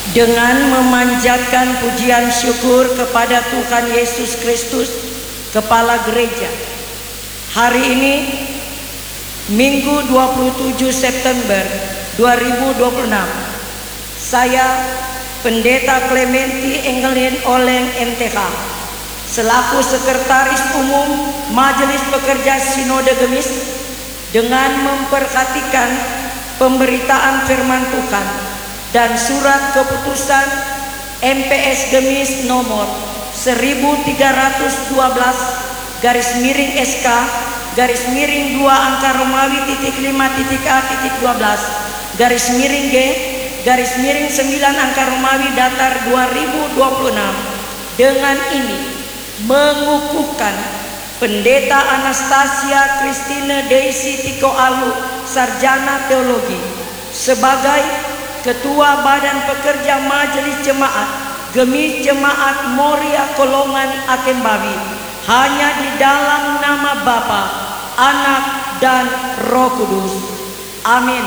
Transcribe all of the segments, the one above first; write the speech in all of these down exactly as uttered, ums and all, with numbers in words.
dengan memanjatkan pujian syukur kepada Tuhan Yesus Kristus, Kepala Gereja. Hari ini, Minggu dua puluh tujuh September dua ribu dua puluh enam, saya Pendeta Clementi Engelin Oleng M T H selaku Sekretaris Umum Majelis Pekerja Sinode Gemis, dengan memperhatikan pemberitaan firman Tuhan dan surat keputusan M P S Gemis nomor seribu tiga ratus dua belas garis miring S K garis miring dua angka Romawi titik lima titik A titik dua belas garis miring G garis miring sembilan angka Romawi datar dua ribu dua puluh enam. Dengan ini mengukuhkan Pendeta Anastasia Christine Daisy Tiko Alu, Sarjana Teologi, sebagai Ketua Badan Pekerja Majelis Jemaat Gemis Jemaat Moria Kolongan Akembawi, hanya di dalam nama Bapa, Anak, dan Roh Kudus. Amin.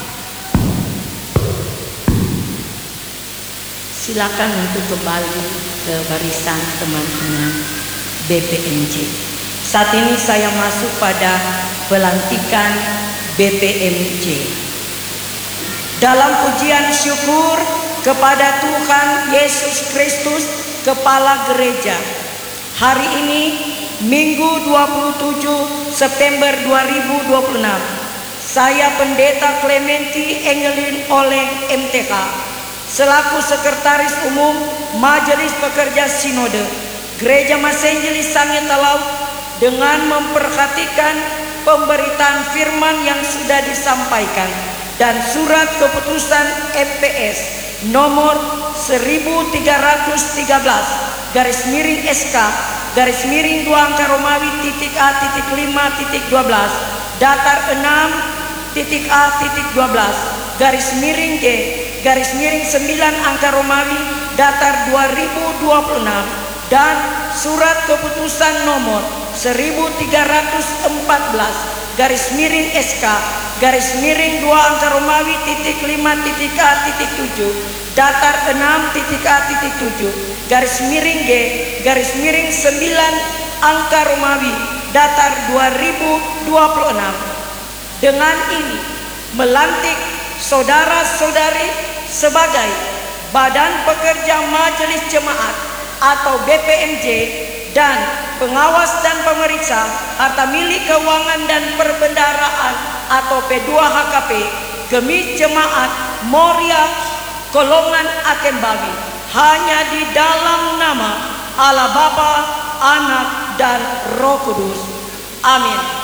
Silakan untuk kembali ke barisan teman-teman B P M J. Saat ini saya masuk pada pelantikan B P M J. Dalam pujian syukur kepada Tuhan Yesus Kristus, Kepala Gereja, hari ini Minggu dua puluh tujuh September dua ribu dua puluh enam, saya Pendeta Clementi Engelin Oleng M T H selaku Sekretaris Umum Majelis Pekerja Sinode Gereja Masenjeli Sangetalau, dengan memperhatikan pemberitaan firman yang sudah disampaikan dan surat keputusan M P S nomor seribu tiga ratus tiga belas garis miring S K garis miring dua angka Romawi titik A titik lima titik dua belas datar enam titik A titik dua belas garis miring G garis miring sembilan angka Romawi datar dua ribu dua puluh enam, dan surat keputusan nomor seribu tiga ratus empat belas garis miring S K garis miring dua angka Romawi titik lima titik A titik tujuh datar enam titik A titik tujuh garis miring G garis miring sembilan angka Romawi datar dua ribu dua puluh enam. Dengan ini melantik saudara-saudari sebagai Badan Pekerja Majelis Jemaat atau B P M J dan pengawas dan pemeriksa harta milik keuangan dan perbendaharaan atau P dua H K P Gemis Jemaat Moria Kolongan Akembawi, hanya di dalam nama Allah Bapa, Anak, dan Roh Kudus. Amin.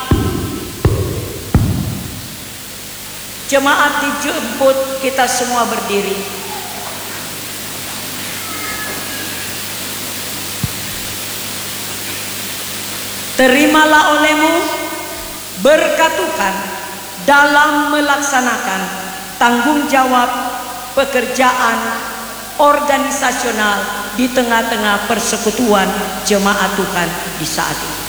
Jemaat dijemput, kita semua berdiri. Terimalah olehmu berkat Tuhan dalam melaksanakan tanggung jawab pekerjaan organisasional di tengah-tengah persekutuan jemaat Tuhan di saat ini.